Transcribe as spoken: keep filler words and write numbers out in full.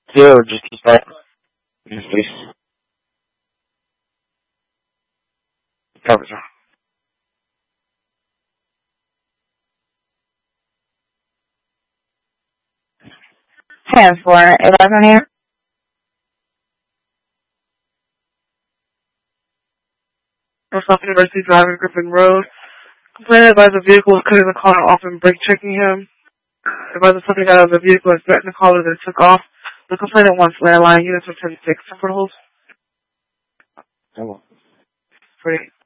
Zero, just keep that. Yes, please. Cover, sir. ten four eleven here. North University driving Griffin Road. Complainant advised the vehicle was cutting the caller off and brake checking him. Advised the subject got out of the vehicle and threatened the caller that took off. The complainant wants landline units for ten six. Separate holds. Come on. Pretty.